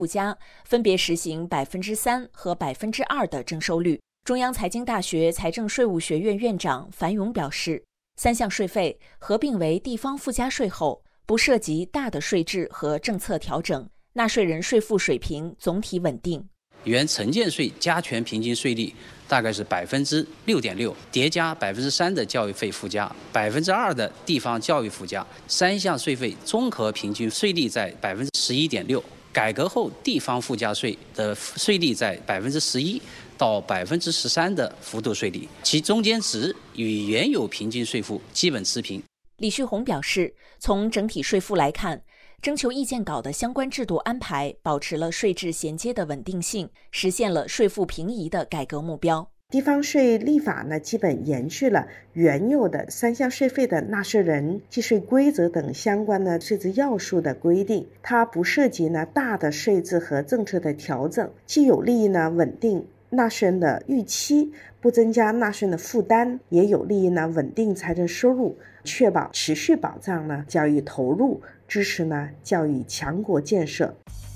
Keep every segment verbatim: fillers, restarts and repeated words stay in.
附加，分别实行百分之三和百分之二的征收率。中央财经大学财政税务学院院长樊勇表示，三项税费合并为地方附加税后，不涉及大的税制和政策调整，纳税人税负水平总体稳定。 原城建税加权平均税率大概是百分之六点六，叠加百分之三的教育费附加，百分之二的地方教育附加，三项税费综合平均税率在百分之十一点六。改革后地方附加税的税率在百分之十一到百分之十三的幅度税率，其中间值与原有平均税负基本持平。 李旭红表示，从整体税负来看，征求意见稿的相关制度安排保持了税制衔接的稳定性，实现了税负平移的改革目标。 地方税立法呢，基本延续了原有的三项税费的纳税人计税规则等相关的税制要素的规定，它不涉及呢大的税制和政策的调整，既有利于呢稳定纳税人的预期，不增加纳税人的负担，也有利于呢稳定财政收入，确保持续保障呢教育投入，支持呢教育强国建设。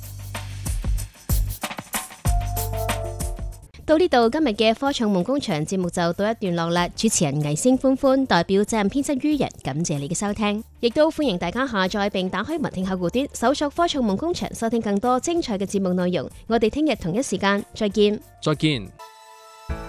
到呢度，今日嘅科創夢工場節目就到一段落啦。主持人魏星歡歡代表責任編輯於人，感謝你嘅收聽，亦都歡迎大家下載並打開文聽客戶端，搜索科創夢工場，收聽更多精彩嘅節目內容。我哋聽日同一時間再見。 再見。